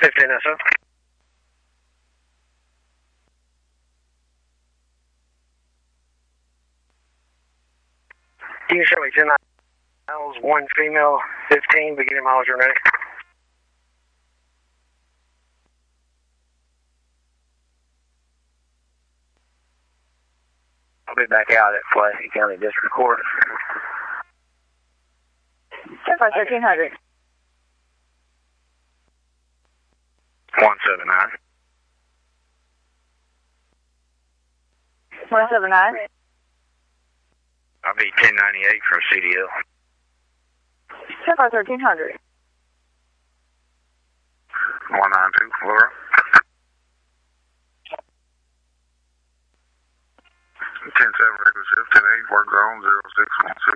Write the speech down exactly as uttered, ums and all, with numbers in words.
fifteen S O. You can show me ten miles, one female, fifteen, beginning mileage remaining. I'll be back out at Flathead County District Court. ten five thirteen hundred. one seven nine. one seven nine. I'll be ten ninety-eight from C D L. ten five thirteen hundred. one nine two, Laura. ten seven, regular shift, ten eight, work zone, zero six one six.